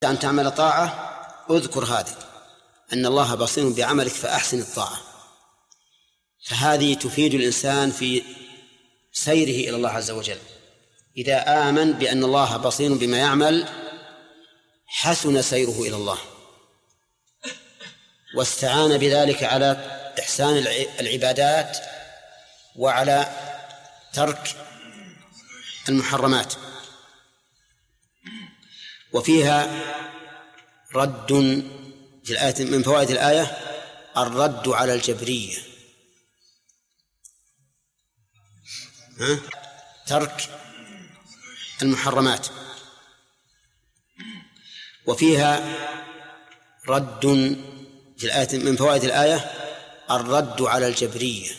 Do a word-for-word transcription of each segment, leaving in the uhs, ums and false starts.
أن تعمل طاعة اذكر هذه أن الله بصير بعملك فأحسن الطاعة. فهذه تفيد الإنسان في سيره إلى الله عز وجل. إذا آمن بأن الله بصير بما يعمل حسن سيره إلى الله، واستعان بذلك على إحسان العبادات وعلى ترك المحرمات. وفيها رد في الآية من فوائد الآية الرد على الجبرية، ها؟ ترك المحرمات. وفيها رد في الآية من فوائد الآية الرد على الجبرية،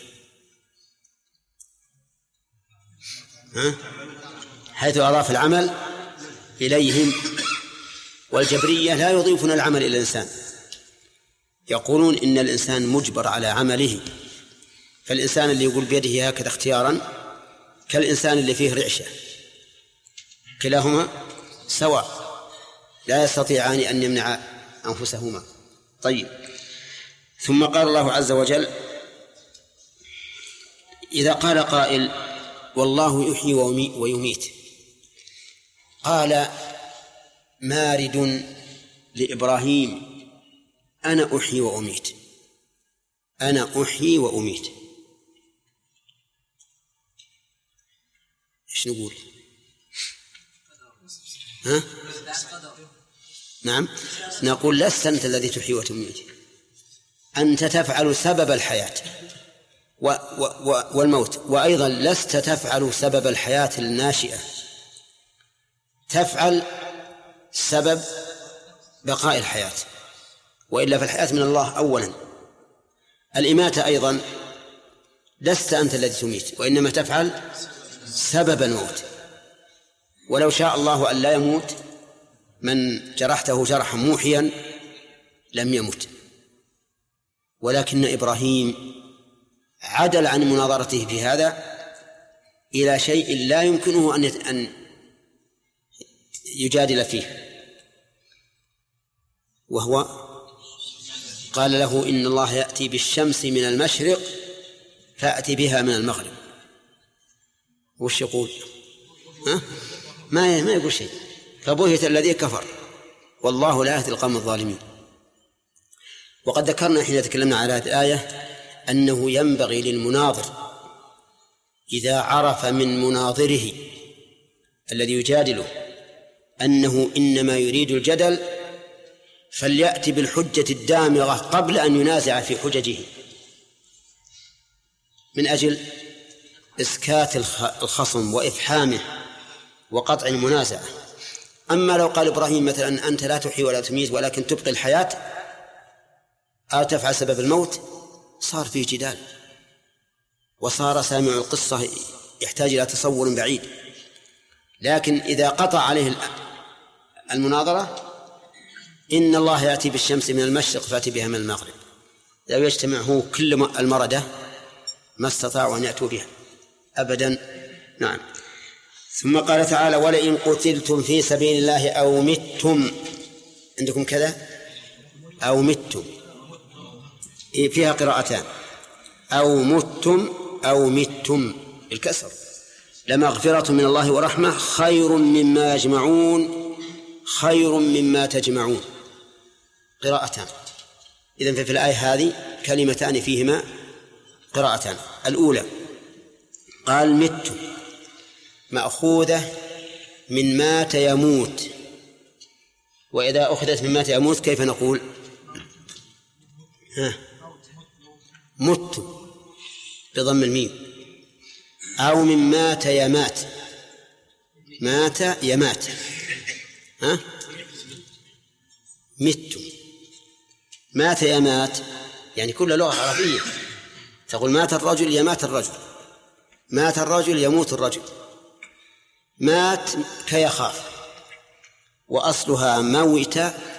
ها؟ حيث أضاف العمل إليهم. والجبرية لا يضيفون العمل إلى الإنسان، يقولون إن الإنسان مجبر على عمله. فالإنسان اللي يقول بيده هكذا اختيارا كالإنسان اللي فيه رعشة، كلاهما سواء لا يستطيعان أن يمنع أنفسهما. طيب، ثم قال الله عز وجل: إذا قال قائل والله يحيي ويميت، قال مارد لإبراهيم: أنا أحيي وأميت، أنا أحيي وأميت. إيش نقول؟ ها؟ نعم، نقول لست أنت الذي تحيي وتميت، أنت تفعل سبب الحياة و و والموت، وأيضا لست تفعل سبب الحياة الناشئة، تفعل سبب بقاء الحياة، وإلا فالحياة من الله أولا. الإماتة أيضا لست أنت الذي تميت، وإنما تفعل سبب الموت. ولو شاء الله أن لا يموت من جرحته جرحا موحيا لم يمت، ولكن إبراهيم عدل عن مناظرته في هذا إلى شيء لا يمكنه أن يجادل فيه، وهو قال له: إن الله يأتي بالشمس من المشرق فأتي بها من المغرب. وش يقول؟ ها؟ ما ما يقول شيء. فبهت الذي كفر والله لا يهدي القوم الظالمين. وقد ذكرنا حين تكلمنا على هذه الآية أنه ينبغي للمناظر إذا عرف من مناظره الذي يجادله أنه إنما يريد الجدل فليأتي بالحجة الدامغة قبل أن ينازع في حججه، من أجل إسكات الخصم وإفحامه وقطع المنازعة. أما لو قال إبراهيم مثلا: أنت لا تحيي ولا تميت ولكن تبقي الحياة أو تفعل سبب الموت، صار فيه جدال، وصار سامع القصة يحتاج إلى تصور بعيد. لكن إذا قطع عليه المناظرة: إن الله يأتي بالشمس من المشرق فأتي بها من المغرب، لو يجتمع هو كل المردة ما استطاعوا أن يأتوا بها أبدا. نعم. ثم قال تعالى: ولئن قتلتم في سبيل الله أو متم، عندكم كذا أو متم، فيها قراءتان: أو متم أو متم بالكسر، لمغفرة من الله ورحمة خير مما يجمعون، خير مما تجمعون، قراءتان. إذن في الآية هذه كلمتان فيهما قراءتان. الأولى قال مت، مأخوذة من مات يموت، وإذا أخذت من مات يموت كيف نقول؟ ها، مت بضم الميم. أو من مات يمات، مات يمات، ها، مت، مات يمات، يعني كل لغة عربية تقول مات الرجل يمات الرجل، مات الرجل يموت الرجل. مات كيخاف، وأصلها موت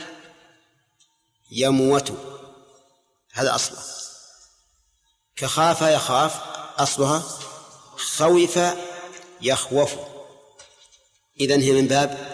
يموت، هذا أصله. كخاف يخاف أصلها خوف يخوف، إذن هي من باب